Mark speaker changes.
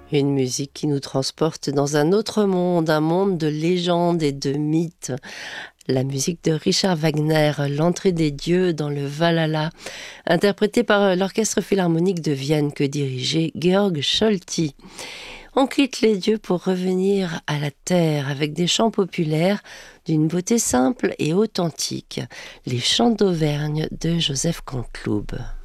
Speaker 1: Une musique qui nous transporte dans un autre monde, un monde de légendes et de mythes. La musique de Richard Wagner, L'entrée des dieux dans le Valhalla, interprétée par l'Orchestre philharmonique de Vienne que dirigeait Georg Scholti. On quitte les dieux pour revenir à la terre avec des chants populaires d'une beauté simple et authentique. Les chants d'Auvergne de Joseph Concloub.